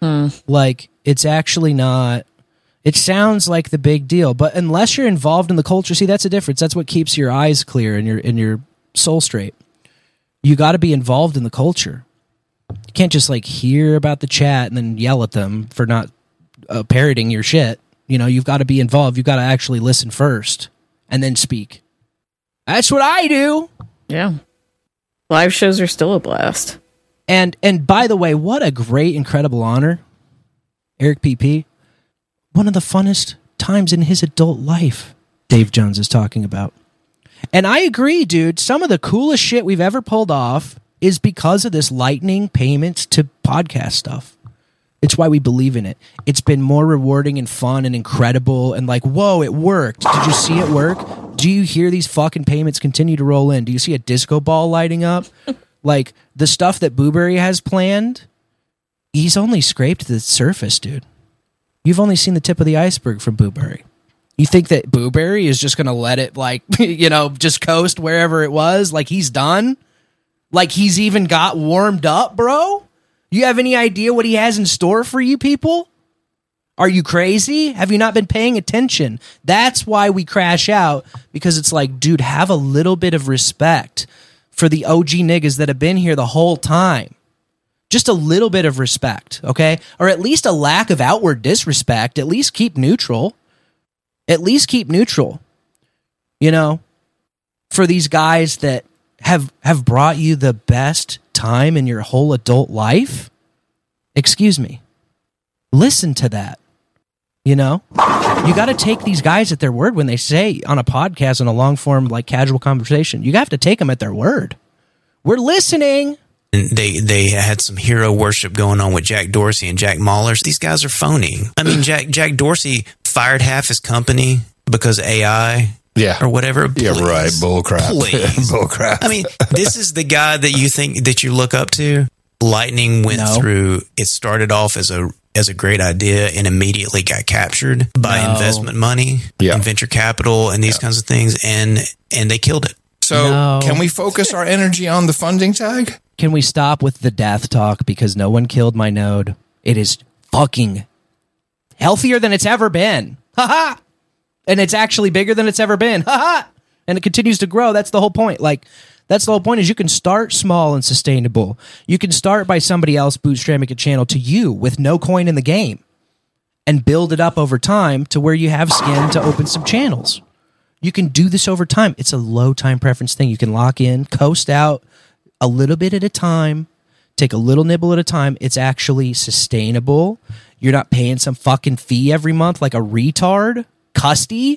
Like, it's actually not... It sounds like the big deal, but unless you're involved in the culture, see, that's a difference. That's what keeps your eyes clear and your, and your soul straight. You got to be involved in the culture. You can't just, like, hear about the chat and then yell at them for not uh, parroting your shit. You know, you've got to be involved. You've got to actually listen first and then speak. That's what I do. Yeah. Live shows are still a blast. And and by the way, what a great, incredible honor. Eric P P, one of the funnest times in his adult life, Dave Jones is talking about. And I agree, dude. Some of the coolest shit we've ever pulled off is because of this Lightning payments to podcast stuff. It's why we believe in it. It's been more rewarding and fun and incredible and like, whoa, it worked. Did you see it work? Do you hear these fucking payments continue to roll in? Do you see a disco ball lighting up? Like, the stuff that Booberry has planned, he's only scraped the surface, dude. You've only seen the tip of the iceberg from Booberry. You think that Booberry is just going to let it, like, you know, just coast wherever it was? Like, he's done? Like, he's even got warmed up, bro? You have any idea what he has in store for you people? Are you crazy? Have you not been paying attention? That's why we crash out, because it's like, dude, have a little bit of respect for the O G niggas that have been here the whole time. Just a little bit of respect, okay? Or at least a lack of outward disrespect. At least keep neutral. At least keep neutral. You know, for these guys that have have brought you the best time in your whole adult life. Excuse me. Listen to that. You know, you got to take these guys at their word when they say on a podcast, in a long form, like casual conversation. You have to take them at their word. We're listening. And they they had some hero worship going on with Jack Dorsey and Jack Mallers. These guys are phony. I mean, Jack Jack Dorsey fired half his company because A I, Yeah. or whatever. Yeah, Please. right. Bull crap. Please. Bull crap. I mean, this is the guy that you think that you look up to. Lightning went No. through. It started off as a as a great idea and immediately got captured by No. investment money Yeah. and venture capital and these kinds of things, and and they killed it. So No. can we focus our energy on the funding tag? Can we stop with the death talk, because no one killed my node? It is fucking healthier than it's ever been. Ha ha! And it's actually bigger than it's ever been. Ha ha! And it continues to grow. That's the whole point. Like, that's the whole point, is you can start small and sustainable. You can start by somebody else bootstrapping a channel to you with no coin in the game and build it up over time to where you have skin to open some channels. You can do this over time. It's a low time preference thing. You can lock in, coast out a little bit at a time, take a little nibble at a time. It's actually sustainable. You're not paying some fucking fee every month like a retard. Custy.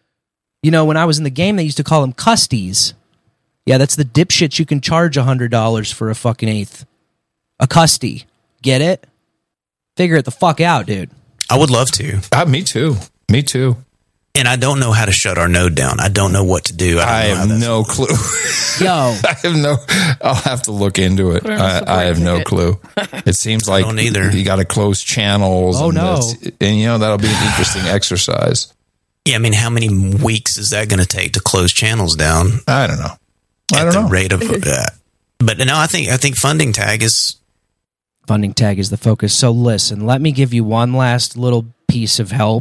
You know, when I was in the game, they used to call them custies. Yeah, that's the dipshits you can charge one hundred dollars for a fucking eighth. A custy. Get it? Figure it the fuck out, dude. I would love to. Uh, me too. Me too. And I don't know how to shut our node down. I don't know what to do. I, don't I know how have that's- no clue. Yo. I have no. I'll have to look into it. Put on a I, support I have no ticket. clue. It seems like don't either. you got to close channels. Oh, and no. that's- And you know that'll be an interesting exercise. Yeah, I mean, how many weeks is that going to take to close channels down? I don't know. I at don't the know. rate of that. But no, I think I think funding tag is Funding tag is the focus. So listen, let me give you one last little piece of help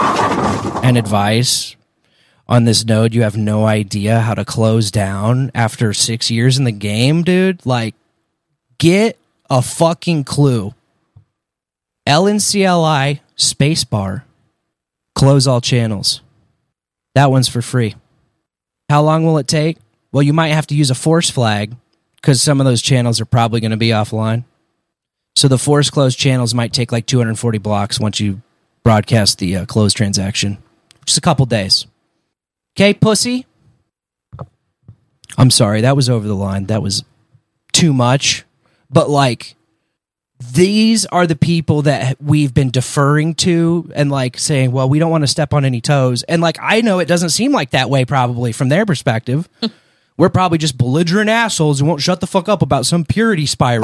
and advice on this node. You have no idea how to close down after six years in the game, dude. Like, get a fucking clue. L N C L I spacebar, close all channels. That one's for free. How long will it take? Well, you might have to use a force flag because some of those channels are probably going to be offline. So the force close channels might take like two hundred forty blocks once you broadcast the uh, close transaction. Just a couple days. Okay, pussy? I'm sorry, that was over the line. That was too much. But like, these are the people that we've been deferring to and like saying, well, we don't want to step on any toes. And like, I know it doesn't seem like that way probably from their perspective. We're probably just belligerent assholes who won't shut the fuck up about some purity spiral.